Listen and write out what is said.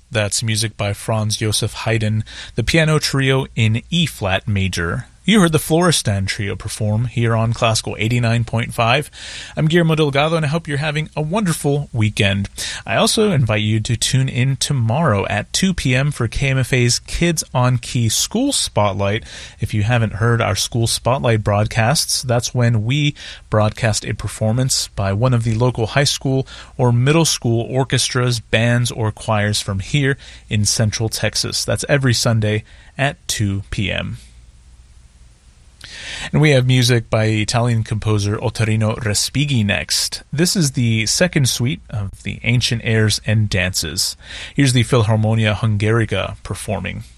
That's music by Franz Joseph Haydn, the piano trio in E-flat major. You heard the Florestan Trio perform here on Classical 89.5. I'm Guillermo Delgado, and I hope you're having a wonderful weekend. I also invite you to tune in tomorrow at 2 p.m. for KMFA's Kids on Key School Spotlight. If you haven't heard our School Spotlight broadcasts, that's when we broadcast a performance by one of the local high school or middle school orchestras, bands, or choirs from here in Central Texas. That's every Sunday at 2 p.m. And we have music by Italian composer Ottorino Respighi next. This is the second suite of the Ancient Airs and Dances. Here's the Philharmonia Hungarica performing.